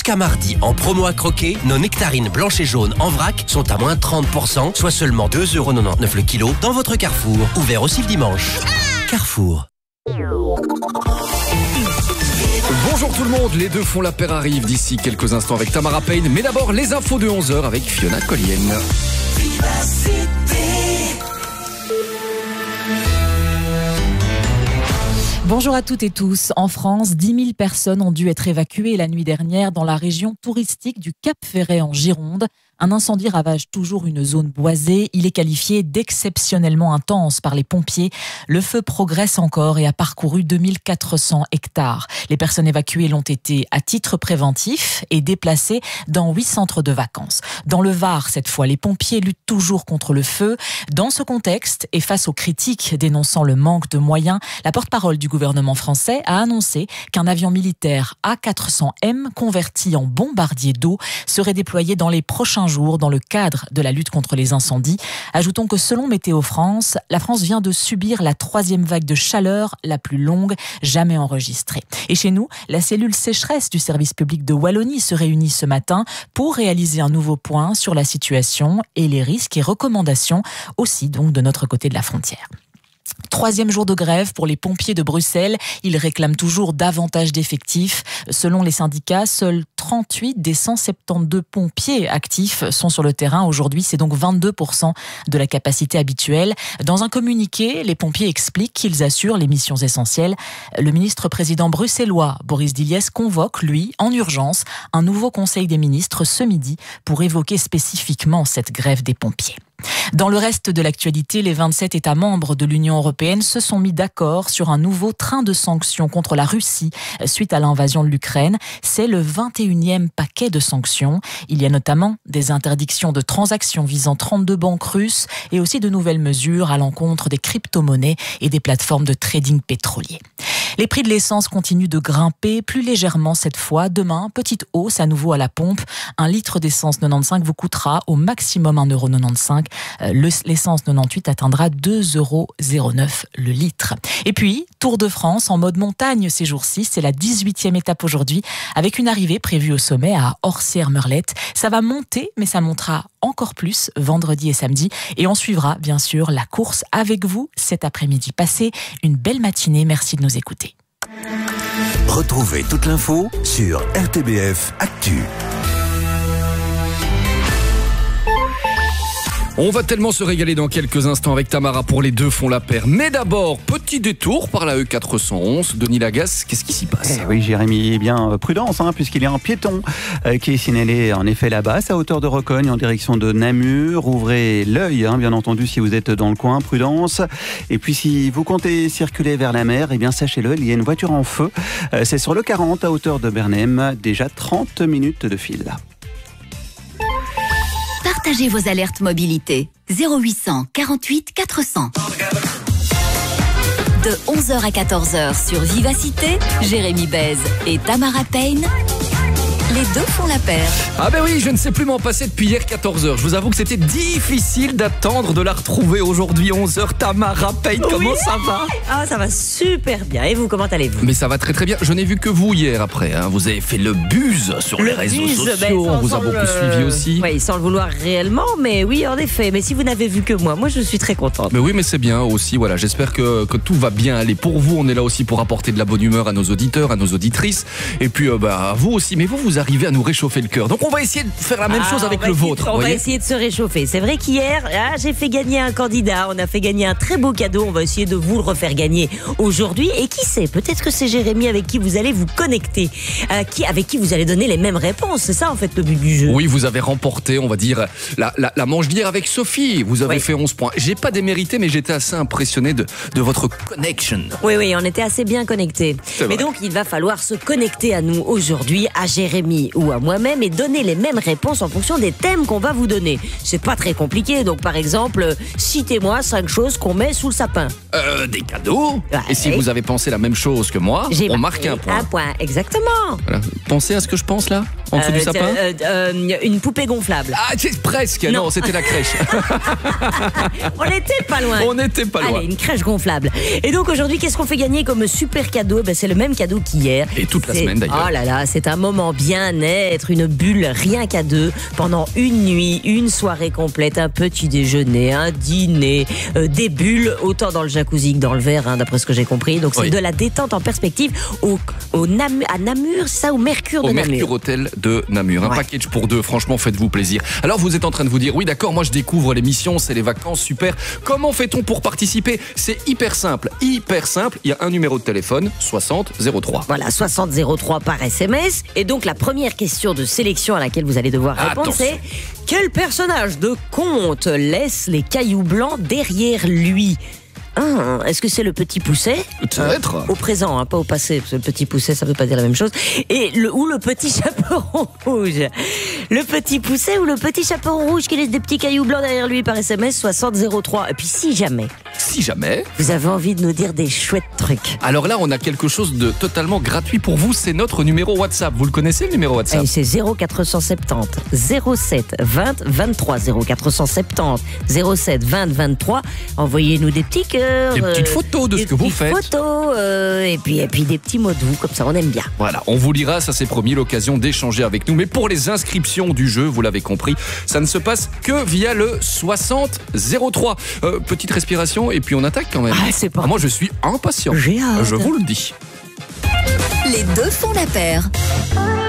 Jusqu'à mardi, en promo à croquer, nos nectarines blanches et jaunes en vrac sont à moins 30%, soit seulement 2,99€ le kilo dans votre Carrefour. Ouvert aussi le dimanche. Carrefour. Bonjour tout le monde, les deux font la paire arrive d'ici quelques instants avec Tamara Payne. Mais d'abord, les infos de 11h avec Fiona Collienne. Bonjour à toutes et tous. En France, 10 000 personnes ont dû être évacuées la nuit dernière dans la région touristique du Cap-Ferret en Gironde. Un incendie ravage toujours une zone boisée. Il est qualifié d'exceptionnellement intense par les pompiers. Le feu progresse encore et a parcouru 2400 hectares. Les personnes évacuées l'ont été à titre préventif et déplacées dans 8 centres de vacances. Dans le Var, cette fois, les pompiers luttent toujours contre le feu. Dans ce contexte et face aux critiques dénonçant le manque de moyens, la porte-parole du gouvernement français a annoncé qu'un avion militaire A400M converti en bombardier d'eau serait déployé dans les prochains jours dans le cadre de la lutte contre les incendies. Ajoutons que selon Météo France, la France vient de subir la 3e vague de chaleur la plus longue jamais enregistrée. Et chez nous, la cellule sécheresse du service public de Wallonie se réunit ce matin pour réaliser un nouveau point sur la situation et les risques et recommandations aussi donc de notre côté de la frontière. 3e jour de grève pour les pompiers de Bruxelles. Ils réclament toujours davantage d'effectifs. Selon les syndicats, seuls 38 des 172 pompiers actifs sont sur le terrain. Aujourd'hui, c'est donc 22% de la capacité habituelle. Dans un communiqué, les pompiers expliquent qu'ils assurent les missions essentielles. Le ministre-président bruxellois, Boris Diliès, convoque, lui, en urgence, un nouveau conseil des ministres ce midi pour évoquer spécifiquement cette grève des pompiers. Dans le reste de l'actualité, les 27 États membres de l'Union européenne se sont mis d'accord sur un nouveau train de sanctions contre la Russie suite à l'invasion de l'Ukraine. C'est le 21e paquet de sanctions. Il y a notamment des interdictions de transactions visant 32 banques russes et aussi de nouvelles mesures à l'encontre des crypto-monnaies et des plateformes de trading pétrolier. Les prix de l'essence continuent de grimper, plus légèrement cette fois. Demain, petite hausse à nouveau à la pompe. Un litre d'essence 95 vous coûtera au maximum 1,95 €. L'essence 98 atteindra 2,09 € le litre. Et puis, Tour de France en mode montagne ces jours-ci. C'est la 18e étape aujourd'hui, avec une arrivée prévue au sommet à Orsières-Merlette. Ça va monter, mais ça montera encore plus vendredi et samedi. Et on suivra, bien sûr, la course avec vous cet après-midi. Passez une belle matinée. Merci de nous écouter. Retrouvez toute l'info sur RTBF Actu. On va tellement se régaler dans quelques instants avec Tamara pour les deux font la paire. Mais d'abord, petit détour par la E411. Denis Lagasse, qu'est-ce qui s'y passe ? Oui, Jérémy, eh bien, prudence, puisqu'il y a un piéton qui est signalé en effet là-bas, à hauteur de Rocogne, en direction de Namur. Ouvrez l'œil, bien entendu, si vous êtes dans le coin, prudence. Et puis, si vous comptez circuler vers la mer, eh bien, sachez-le, il y a une voiture en feu. C'est sur le 40, à hauteur de Bernheim. Déjà 30 minutes de file. Partagez vos alertes mobilité. 0800 48 400. De 11h à 14h sur Vivacité, Jérémy Bèze et Tamara Payne. Les deux font la paire. Ah ben oui, je ne sais plus m'en passer depuis hier 14h. Je vous avoue que c'était difficile d'attendre de la retrouver aujourd'hui 11h. Tamara Payne, comment ça va ? Ah, ça va super bien. Et vous, comment allez-vous ? Mais ça va très très bien. Je n'ai vu que vous hier après. Vous avez fait le buzz sur les réseaux sociaux. On vous a beaucoup suivi aussi. Oui, sans le vouloir réellement, mais oui, en effet. Mais si vous n'avez vu que moi je suis très contente. Mais oui, mais c'est bien aussi. Voilà, j'espère que tout va bien aller pour vous. On est là aussi pour apporter de la bonne humeur à nos auditeurs, à nos auditrices. Et puis, à vous aussi. Mais vous arrivez à nous réchauffer le cœur. Donc on va essayer de faire la même chose avec le vôtre. On va essayer de se réchauffer. C'est vrai qu'hier, j'ai fait gagner un candidat. On a fait gagner un très beau cadeau. On va essayer de vous le refaire gagner aujourd'hui. Et qui sait, peut-être que c'est Jérémy avec qui vous allez vous connecter. Avec qui vous allez donner les mêmes réponses. C'est ça en fait le but du jeu. Oui, vous avez remporté, on va dire, la manche d'hier avec Sophie. Vous avez fait 11 points. J'ai pas démérité, mais j'étais assez impressionné de votre connection. Oui, on était assez bien connectés. Mais donc, il va falloir se connecter à nous aujourd'hui, à Jérémy ou à moi-même, et donner les mêmes réponses en fonction des thèmes qu'on va vous donner. C'est pas très compliqué. Donc, par exemple, citez-moi 5 choses qu'on met sous le sapin. Des cadeaux. Et si vous avez pensé la même chose que moi, on marque un point. Un point, exactement. Voilà. Pensez à ce que je pense là. En dessous du sapin Une poupée gonflable. Ah, c'est presque. Non, c'était la crèche. On n'était pas loin. On n'était pas loin. Allez, une crèche gonflable. Et donc aujourd'hui, qu'est-ce qu'on fait gagner comme super cadeau? C'est le même cadeau qu'hier. Et toute la semaine d'ailleurs. Oh là là, c'est un moment bien-être, une bulle rien qu'à deux, pendant une nuit, une soirée complète, un petit déjeuner, un dîner, des bulles, autant dans le jacuzzi que dans le verre, d'après ce que j'ai compris. Donc c'est de la détente en perspective à Namur, ça, au Mercure de Namur. Au Mercure Hôtel de Namur. Un package pour deux, franchement, faites-vous plaisir. Alors vous êtes en train de vous dire, oui d'accord, moi je découvre l'émission, c'est les vacances, super. Comment fait-on pour participer? C'est hyper simple. Il y a un numéro de téléphone, 60 03. Voilà, 60 03 par SMS. Et donc la première question de sélection à laquelle vous allez devoir répondre, c'est: quel personnage de conte laisse les cailloux blancs derrière lui? Est-ce que c'est le petit Pousset? Peut-être. Au présent, pas au passé, parce que le petit Pousset, ça veut pas dire la même chose. Ou le petit chaperon rouge. Le petit Pousset ou le petit chaperon rouge qui laisse des petits cailloux blancs derrière lui par SMS 60 03. Et puis si jamais vous avez envie de nous dire des chouettes trucs. Alors là, on a quelque chose de totalement gratuit pour vous. C'est notre numéro WhatsApp. Vous le connaissez, le numéro WhatsApp? C'est 0470 07 20 23. 0470 07 20 23. Envoyez-nous des petits cœurs. Des petites photos de ce que vous faites. Des photos, et puis des petits mots doux, comme ça on aime bien. Voilà, on vous lira, ça c'est promis, l'occasion d'échanger avec nous. Mais pour les inscriptions du jeu, vous l'avez compris, ça ne se passe que via le 60 03. Petite respiration et puis on attaque quand même. C'est pas... Moi je suis impatient. J'ai hâte. Je vous le dis. Les deux font la paire.